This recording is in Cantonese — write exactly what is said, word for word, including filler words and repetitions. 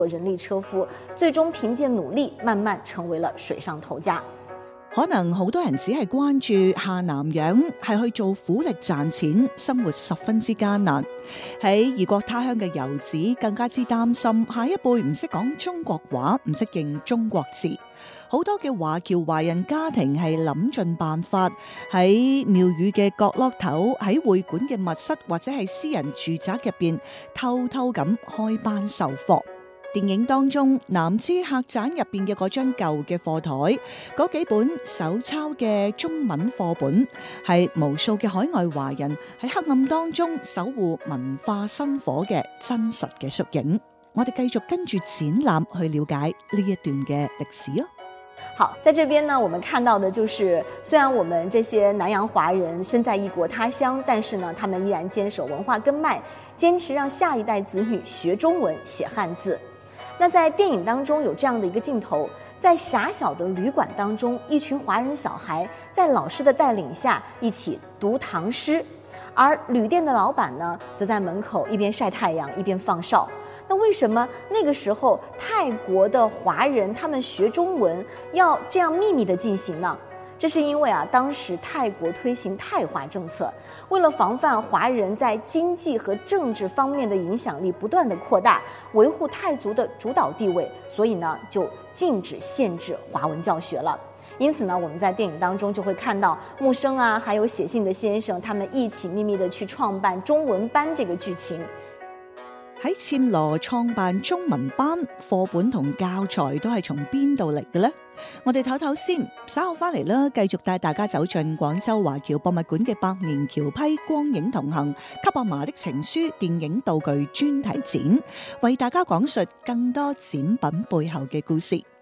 人力車夫，最終憑借努力慢慢成為了水上頭家。 可能好多人只係關注下南洋係去做苦力賺錢，生活十分之艱難。喺異國他鄉嘅遊子更加之擔心下一輩唔識講中國話，唔識認中國字。好多嘅華僑華人家庭係諗盡辦法喺廟宇嘅角落頭，喺會館嘅密室或者係私人住宅入邊偷偷咁開班授課。電影當中，南支客棧入邊嘅嗰張舊嘅課台，嗰幾本手抄嘅中文課本，係無數嘅海外華人喺黑暗當中守護文化薪火嘅真實嘅縮影。我哋繼續跟住展覽去了解呢一段嘅歷史哦。 好，在這邊呢，我們看到的就是，雖然我們這些南洋華人身在異國他鄉，但是呢，他們依然堅守文化根脈，堅持讓下一代子女學中文、寫漢字。那在電影當中有這樣的一個鏡頭，在狹小的旅館當中，一群華人小孩在老師的帶領下一起讀唐詩，而旅店的老闆呢，則在門口一邊曬太陽一邊放哨。那為什麼那個時候泰國的華人他們學中文要這樣秘密地進行呢？這是因為啊，當時泰國推行泰化政策，為了防範華人在經濟和政治方面的影響力不斷地擴大，維護泰族的主導地位，所以呢就禁止限制華文教學了。因此呢，我們在電影當中就會看到木生啊，還有寫信的先生，他們一起秘密地去創辦中文班這個劇情。 喺暹羅創辦中文班，課本同教材都係從邊度嚟嘅呢？我哋唞唞先，稍後翻嚟啦，繼續帶大家走進廣州華僑博物館嘅百年僑批光影同行給阿嫲的情書電影道具專題展，為大家講述更多展品背後嘅故事。